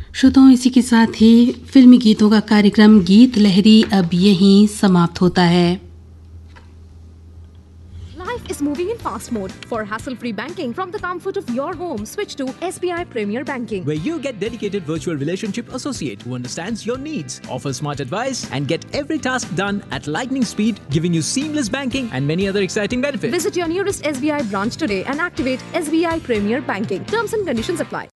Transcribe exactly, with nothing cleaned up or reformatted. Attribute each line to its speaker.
Speaker 1: श्रोताओं, इसी के साथ ही फिल्मी गीतों का कार्यक्रम गीत लहरी अब यहीं समाप्त होता है।
Speaker 2: Life is moving in fast mode. For hassle-free banking from the comfort of your home, switch to S B I Premier Banking,
Speaker 3: where you get dedicated virtual relationship associate who understands your needs, offers smart advice, and get every task done at lightning speed, giving you seamless banking and many other exciting benefits.
Speaker 2: Visit your nearest S B I branch today and activate S B I Premier Banking. Terms and conditions apply.